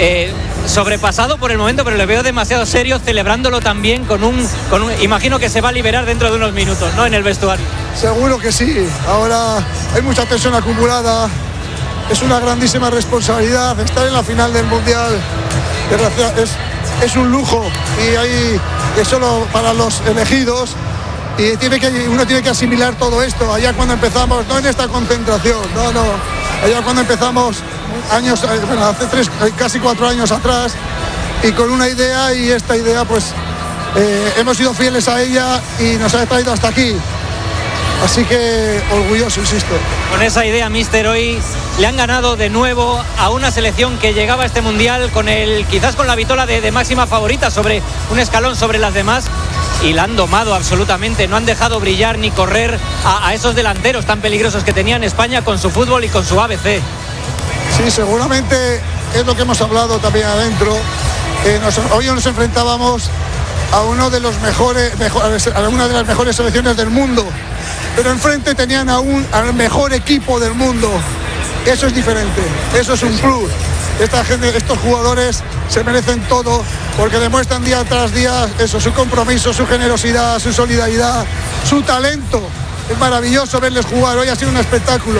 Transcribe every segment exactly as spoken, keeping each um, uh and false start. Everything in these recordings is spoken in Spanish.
eh, sobrepasado por el momento, pero le veo demasiado serio, celebrándolo también con un, con un... Imagino que se va a liberar dentro de unos minutos, ¿no?, en el vestuario. Seguro que sí. Ahora hay mucha tensión acumulada. Es una grandísima responsabilidad estar en la final del Mundial. Es, es un lujo y hay, es solo para los elegidos. Y tiene que, uno tiene que asimilar todo esto. Allá cuando empezamos, no en esta concentración, no, no. Allá cuando empezamos, años, bueno, hace tres, casi cuatro años atrás, y con una idea, y esta idea, pues, eh, hemos sido fieles a ella y nos ha traído hasta aquí. Así que orgulloso, insisto. Con esa idea, míster, hoy le han ganado de nuevo a una selección que llegaba a este Mundial con el, quizás con la vitola de, de máxima favorita, sobre un escalón sobre las demás, y la han domado absolutamente. No han dejado brillar ni correr a, a esos delanteros tan peligrosos que tenía en España con su fútbol y con su A B C. Sí, seguramente es lo que hemos hablado también adentro. Eh, nos, hoy nos enfrentábamos a uno de los mejores, mejores, a una de las mejores selecciones del mundo, pero enfrente tenían a un, al mejor equipo del mundo. Eso es diferente, eso es un plus. Esta gente, estos jugadores se merecen todo porque demuestran día tras día eso, su compromiso, su generosidad, su solidaridad, su talento. Es maravilloso verles jugar. Hoy ha sido un espectáculo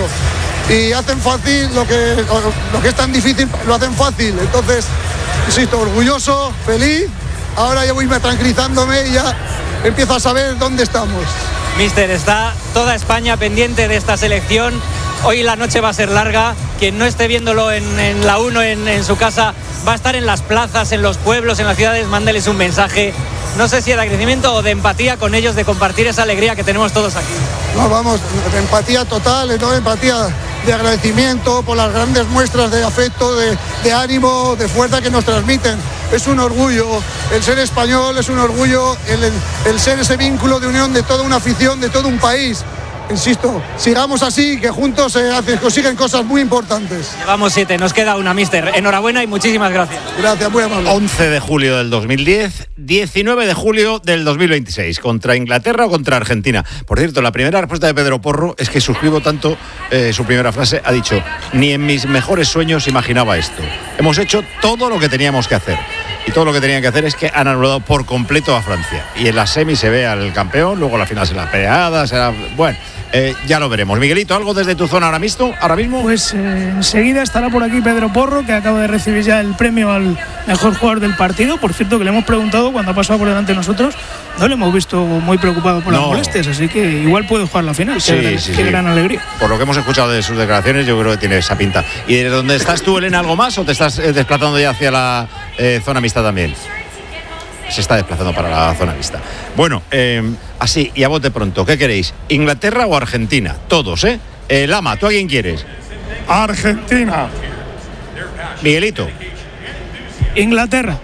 y hacen fácil lo que, lo que es tan difícil, lo hacen fácil. Entonces, insisto, orgulloso, feliz. Ahora ya voy tranquilizándome y ya empiezo a saber dónde estamos. Mister, está toda España pendiente de esta selección. Hoy la noche va a ser larga. Quien no esté viéndolo en, en la uno, en, en su casa, va a estar en las plazas, en los pueblos, en las ciudades. Mándeles un mensaje, no sé si de agradecimiento o de empatía con ellos, de compartir esa alegría que tenemos todos aquí. No, vamos, de empatía total, ¿no? Empatía de agradecimiento por las grandes muestras de afecto, de, de ánimo, de fuerza que nos transmiten. Es un orgullo, el ser español es un orgullo, el, el, el ser ese vínculo de unión de toda una afición, de todo un país. Insisto, sigamos así, que juntos se hacen, consiguen cosas muy importantes. Llevamos siete, nos queda una, mister. Enhorabuena y muchísimas gracias. Gracias, muy amable. once de julio del dos mil diez, diecinueve de julio del dos mil veintiséis. ¿Contra Inglaterra o contra Argentina? Por cierto, la primera respuesta de Pedro Porro es que suscribo tanto eh, su primera frase. Ha dicho, ni en mis mejores sueños imaginaba esto. Hemos hecho todo lo que teníamos que hacer. Y todo lo que tenían que hacer es que han anulado por completo a Francia. Y en la semi se ve al campeón, luego la final será peleada, será... Bueno, eh, ya lo veremos. Miguelito, ¿algo desde tu zona ahora mismo? ¿Ahora mismo? Pues eh, enseguida estará por aquí Pedro Porro, que acaba de recibir ya el premio al mejor jugador del partido. Por cierto, que le hemos preguntado cuando ha pasado por delante de nosotros, no le hemos visto muy preocupado por no. las molestias, así que igual puede jugar la final. Sí, qué gran, sí, qué sí. gran alegría. Por lo que hemos escuchado de sus declaraciones, yo creo que tiene esa pinta. ¿Y desde dónde estás tú, Elena, algo más o te estás eh, desplazando ya hacia la eh, zona mixta también? Se está desplazando para la zona mixta. Bueno, eh, así, y a bote pronto, ¿qué queréis? ¿Inglaterra o Argentina? Todos, ¿eh? eh Lama, ¿tú a quién quieres? Argentina. Miguelito. Inglaterra.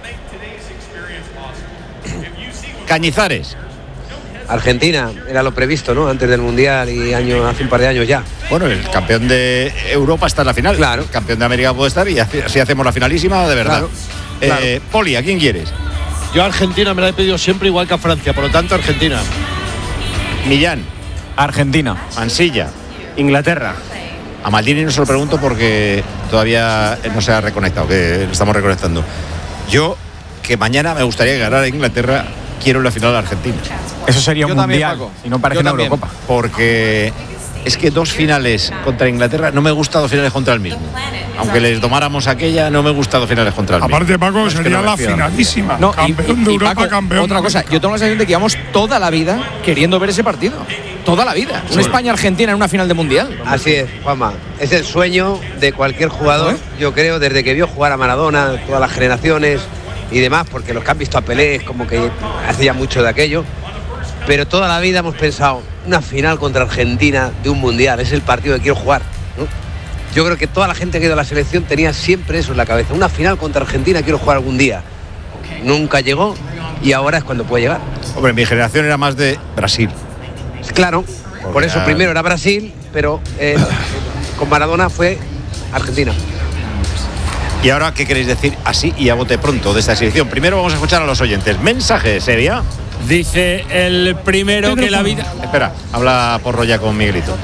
Cañizares. Argentina, era lo previsto, ¿no? Antes del Mundial y año, hace un par de años ya. Bueno, el campeón de Europa está en la final. Claro. El campeón de América puede estar y así hacemos la finalísima, de verdad. Claro. Eh, Claro. Poli, ¿a quién quieres? Yo a Argentina me la he pedido siempre igual que a Francia, por lo tanto Argentina. Millán. Argentina. Mansilla. Inglaterra. A Maldini no se lo pregunto porque todavía no se ha reconectado, que lo estamos reconectando. Yo, que mañana me gustaría ganar a Inglaterra, quiero la final de Argentina. Eso sería un Yo también, mundial Paco. y no parece Yo una también. Eurocopa. Porque es que dos finales contra Inglaterra, no me gusta dos finales contra el mismo. Aunque les domáramos aquella, no me gusta dos finales contra el mismo. Aparte, Paco, No, es que sería no me la fío. finalísima. No, y, campeón y- de y Europa, Paco, campeón. otra de cosa, América. yo tengo la sensación de que llevamos toda la vida queriendo ver ese partido. Toda la vida. Una Sí. España-Argentina en una final de mundial. Así es, Juanma. Es el sueño de cualquier jugador, ¿Eh? yo creo, desde que vio jugar a Maradona, todas las generaciones y demás, porque los que han visto a Pelé es como que hacía mucho de aquello. Pero toda la vida hemos pensado, una final contra Argentina de un mundial, es el partido que quiero jugar, ¿no? Yo creo que toda la gente que ha ido a la selección tenía siempre eso en la cabeza, una final contra Argentina quiero jugar algún día. Nunca llegó y ahora es cuando puede llegar. Hombre, mi generación era más de Brasil. Claro, por eso ya- primero era Brasil, pero eh, con Maradona fue Argentina. ¿Y ahora qué queréis decir así y a bote pronto de esta selección? Primero vamos a escuchar a los oyentes. Mensaje, ¿sería? Dice el primero Pedro que la Porro. vida... Espera, habla Porro ya con Miguelito.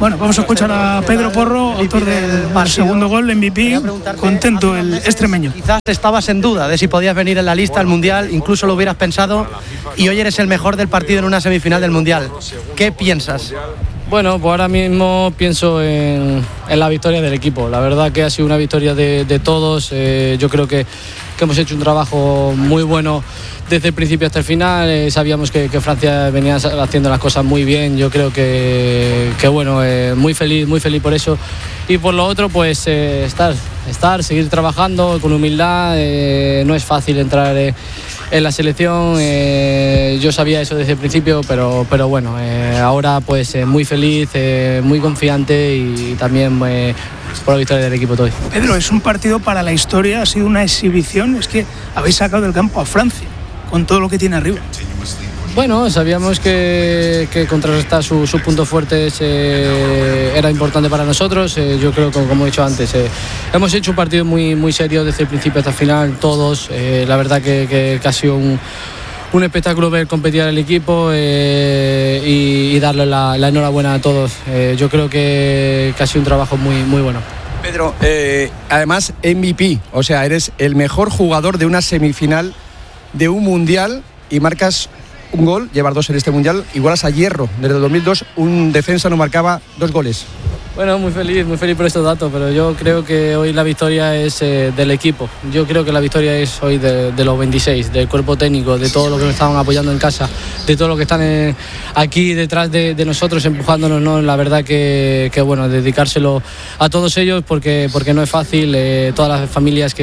Bueno, vamos a escuchar a Pedro Porro, autor del, del segundo gol, M V P, contento el extremeño. Quizás estabas en duda de si podías venir en la lista al Mundial, incluso lo hubieras pensado, y hoy eres el mejor del partido en una semifinal del Mundial. ¿Qué piensas? Bueno, pues ahora mismo pienso en, en la victoria del equipo. La verdad que ha sido una victoria de, de todos. Eh, yo creo que, que hemos hecho un trabajo muy bueno desde el principio hasta el final. Eh, sabíamos que, que Francia venía haciendo las cosas muy bien. Yo creo que, que bueno, eh, muy feliz, muy feliz por eso. Y por lo otro, pues eh, estar, estar, seguir trabajando con humildad. Eh, no es fácil entrar eh, en la selección. Eh, yo sabía eso desde el principio, pero, pero bueno, eh, ahora pues eh, muy feliz, eh, muy confiante y también eh, por la victoria del equipo todo. Pedro, es un partido para la historia, ha sido una exhibición. Es que habéis sacado del campo a Francia con todo lo que tiene arriba. Bueno, sabíamos que, que contrarrestar sus su puntos fuertes eh, era importante para nosotros. Eh, yo creo que, como he dicho antes, eh, hemos hecho un partido muy, muy serio desde el principio hasta el final, todos. Eh, la verdad que, que, que ha sido un, un espectáculo ver competir al equipo eh, y, y darle la, la enhorabuena a todos. Eh, yo creo que, que ha sido un trabajo muy, muy bueno. Pedro, eh, además M V P, o sea, eres el mejor jugador de una semifinal de un Mundial y marcas un gol, llevar dos en este Mundial, igualas a Hierro. Desde el dos mil dos un defensa no marcaba dos goles. Bueno, muy feliz, muy feliz por estos datos, pero yo creo que hoy la victoria es eh, del equipo. Yo creo que la victoria es hoy de, de los veintiséis, del cuerpo técnico, de todos los que nos estaban apoyando en casa, de todos los que están eh, aquí detrás de, de nosotros empujándonos, ¿no? La verdad que, que bueno, dedicárselo a todos ellos porque, porque no es fácil, eh, todas las familias que